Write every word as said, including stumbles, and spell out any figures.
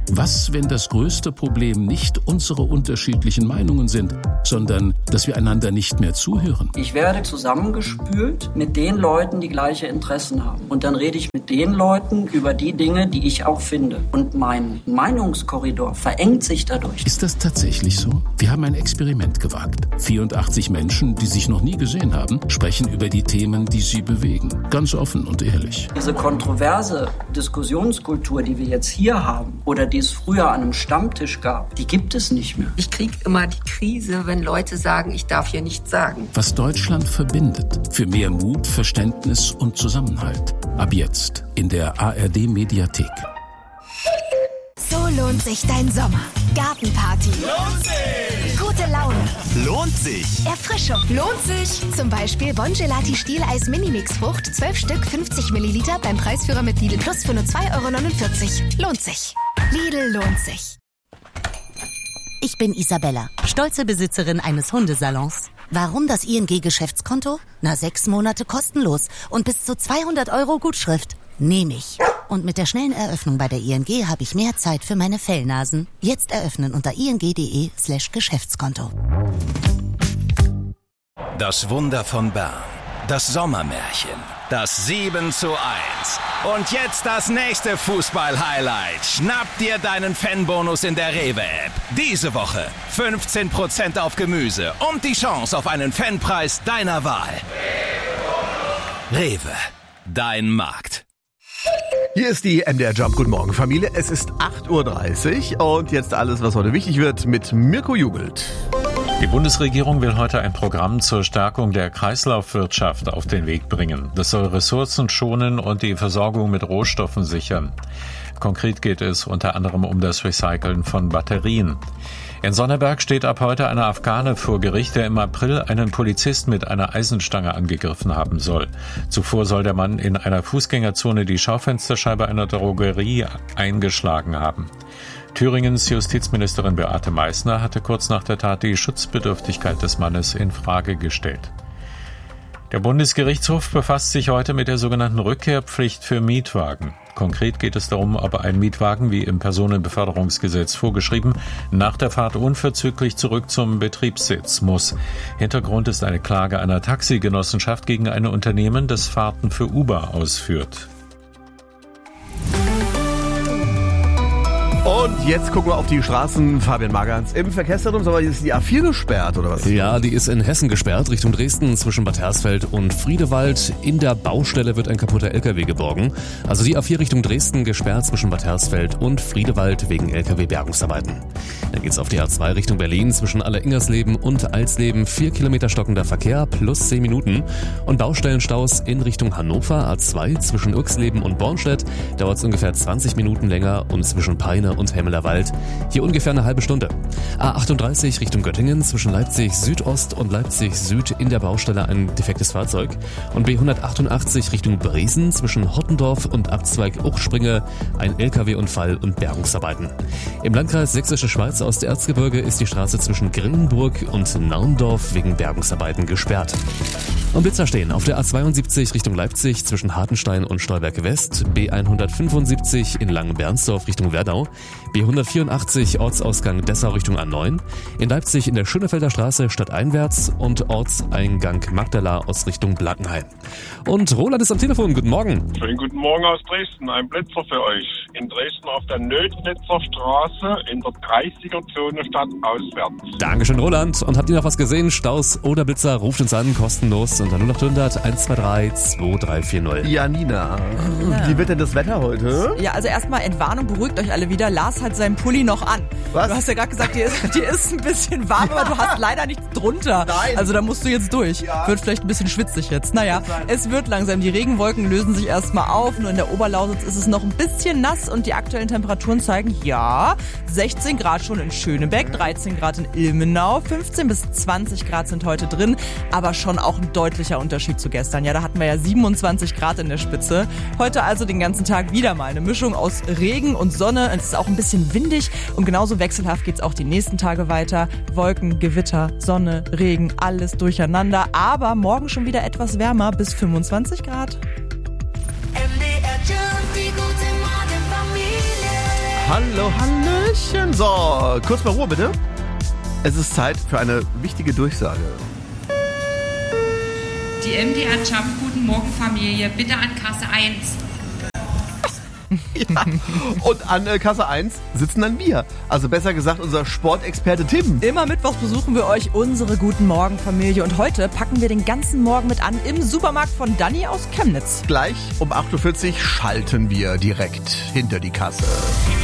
Was, wenn das größte Problem nicht unsere unterschiedlichen Meinungen sind, sondern dass wir einander nicht mehr zuhören? Ich werde zusammengespült mit den Leuten, die gleiche Interessen haben. Und dann rede ich mit den Leuten über die Dinge, die ich auch finde. Und mein Meinungskorridor verengt sich dadurch. Ist das tatsächlich so? Wir haben ein Experiment gewagt. vierundachtzig Menschen, die sich noch nie gesehen haben, sprechen über die Themen, die sie bewegen. Ganz offen und ehrlich. Diese kontroverse Diskussionskultur, die wir jetzt hier haben oder die es früher an einem Stammtisch gab, die gibt es nicht mehr. Ich kriege immer die Krise, wenn Leute sagen, ich darf hier nichts sagen. Was Deutschland verbindet. Für mehr Mut, Verständnis und Zusammenhalt. Ab jetzt in der A R D-Mediathek. So lohnt sich dein Sommer. Gartenparty. Lohnt sich! Gute Laune. Lohnt sich! Erfrischung. Lohnt sich! Zum Beispiel Bon Gelati Stieleis Minimix Frucht, zwölf Stück, fünfzig Milliliter beim Preisführer mit Lidl Plus für nur zwei Euro neunundvierzig. Lohnt sich. Lidl lohnt sich. Ich bin Isabella, stolze Besitzerin eines Hundesalons. Warum das I N G-Geschäftskonto? Na, sechs Monate kostenlos und bis zu zweihundert Euro Gutschrift. Nehme ich. Und mit der schnellen Eröffnung bei der I N G habe ich mehr Zeit für meine Fellnasen. Jetzt eröffnen unter ing.de slash Geschäftskonto. Das Wunder von Bern. Das Sommermärchen. Das sieben zu eins. Und jetzt das nächste Fußball-Highlight. Schnapp dir deinen Fanbonus in der Rewe-App. Diese Woche fünfzehn Prozent auf Gemüse und die Chance auf einen Fanpreis deiner Wahl. Rewe. Dein Markt. Hier ist die M D R-Job. Guten Morgen, Familie. Es ist acht Uhr dreißig und jetzt alles, was heute wichtig wird, mit Mirko Jugelt. Die Bundesregierung will heute ein Programm zur Stärkung der Kreislaufwirtschaft auf den Weg bringen. Das soll Ressourcen schonen und die Versorgung mit Rohstoffen sichern. Konkret geht es unter anderem um das Recyceln von Batterien. In Sonneberg steht ab heute eine Afghane vor Gericht, der im April einen Polizist mit einer Eisenstange angegriffen haben soll. Zuvor soll der Mann in einer Fußgängerzone die Schaufensterscheibe einer Drogerie eingeschlagen haben. Thüringens Justizministerin Beate Meißner hatte kurz nach der Tat die Schutzbedürftigkeit des Mannes in Frage gestellt. Der Bundesgerichtshof befasst sich heute mit der sogenannten Rückkehrpflicht für Mietwagen. Konkret geht es darum, ob ein Mietwagen, wie im Personenbeförderungsgesetz vorgeschrieben, nach der Fahrt unverzüglich zurück zum Betriebssitz muss. Hintergrund ist eine Klage einer Taxigenossenschaft gegen ein Unternehmen, das Fahrten für Uber ausführt. Und jetzt gucken wir auf die Straßen. Fabian Magans im Verkehrszentrum. Sag mal, ist die A vier gesperrt oder was? Ja, die ist in Hessen gesperrt, Richtung Dresden, zwischen Bad Hersfeld und Friedewald. In der Baustelle wird ein kaputter L K W geborgen. Also die A vier Richtung Dresden gesperrt zwischen Bad Hersfeld und Friedewald wegen L K W-Bergungsarbeiten. Dann geht's auf die A zwei Richtung Berlin zwischen Alleringersleben und Alsleben. Vier Kilometer stockender Verkehr plus zehn Minuten. Und Baustellenstaus in Richtung Hannover. A zwei zwischen Uexleben und Bornstedt dauert es ungefähr zwanzig Minuten länger und zwischen Peine und Hemmelerwald hier ungefähr eine halbe Stunde. A achtunddreißig Richtung Göttingen zwischen Leipzig Südost und Leipzig Süd in der Baustelle ein defektes Fahrzeug. Und B hundertachtundachtzig Richtung Bresen zwischen Hottendorf und Abzweig Uchspringe ein L K W-Unfall und Bergungsarbeiten. Im Landkreis Sächsische Schweiz aus der Erzgebirge ist die Straße zwischen Grillenburg und Naundorf wegen Bergungsarbeiten gesperrt. Und Blitzer stehen auf der A zweiundsiebzig Richtung Leipzig zwischen Hartenstein und Stolberg West, B hundertfünfundsiebzig in Langenbernsdorf Richtung Werdau, B hundertvierundachtzig Ortsausgang Dessau Richtung A neun, in Leipzig in der Schönefelder Straße stadteinwärts und Ortseingang Magdala aus Richtung Blankenheim. Und Roland ist am Telefon, guten Morgen. Schönen guten Morgen aus Dresden, ein Blitzer für euch. In Dresden auf der Nödnitzer Straße in der dreißiger-Zone stadtauswärts. Dankeschön, Roland. Und habt ihr noch was gesehen? Staus oder Blitzer, ruft uns an, kostenlos unter null acht hundert eins zwei drei zwei drei vier null. Ja, Nina, ja. Wie wird denn das Wetter heute? Ja, also erstmal Entwarnung, beruhigt euch alle wieder. Lars hat seinen Pulli noch an. Was? Du hast ja gerade gesagt, dir ist, dir ist ein bisschen warm, aber du hast leider nichts drunter. Nein. Also da musst du jetzt durch. Ja. Wird vielleicht ein bisschen schwitzig jetzt. Naja, es wird langsam. Die Regenwolken lösen sich erstmal auf. Nur in der Oberlausitz ist es noch ein bisschen nass und die aktuellen Temperaturen zeigen, ja, sechzehn Grad schon in Schönebeck, dreizehn Grad in Ilmenau, fünfzehn bis zwanzig Grad sind heute drin, aber schon auch ein deutlicher Unterschied zu gestern. Ja, da hatten wir ja siebenundzwanzig Grad in der Spitze. Heute also den ganzen Tag wieder mal eine Mischung aus Regen und Sonne. Es ist auch ein bisschen windig und genauso wechselhaft geht es auch die nächsten Tage weiter. Wolken, Gewitter, Sonne, Regen, alles durcheinander. Aber morgen schon wieder etwas wärmer bis fünfundzwanzig Grad. M D R Jump, die gute Morgen Familie. Hallo, Hallöchen. So, kurz mal Ruhe bitte. Es ist Zeit für eine wichtige Durchsage. Die M D R Jump Guten Morgen Familie, bitte an Kasse eins. Ja. Und an äh, Kasse eins sitzen dann wir. Also besser gesagt unser Sportexperte Tim. Immer mittwochs besuchen wir euch, unsere Guten Morgen Familie. Und heute packen wir den ganzen Morgen mit an im Supermarkt von Dani aus Chemnitz. Gleich um acht Uhr vierzig schalten wir direkt hinter die Kasse.